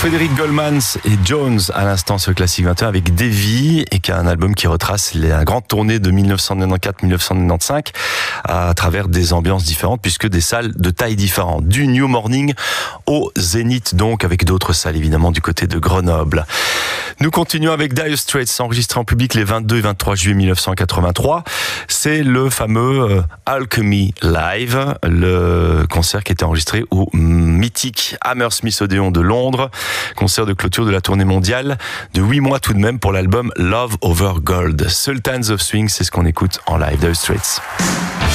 Frédéric Goldmans et Jones à l'instant, ce classique 21 avec Davy, et qui a un album qui retrace la grande tournée de 1994-1995 à travers des ambiances différentes, puisque des salles de taille différentes, du New Morning au Zénith, donc avec d'autres salles évidemment du côté de Grenoble. Nous continuons avec Dire Straits, enregistré en public les 22 et 23 juillet 1983. C'est le fameux Alchemy Live, le concert qui était enregistré au mythique Hammersmith Odeon de Londres, concert de clôture de la tournée mondiale de 8 mois tout de même pour l'album Love Over Gold. Sultans of Swing, c'est ce qu'on écoute en live. Dire Straits.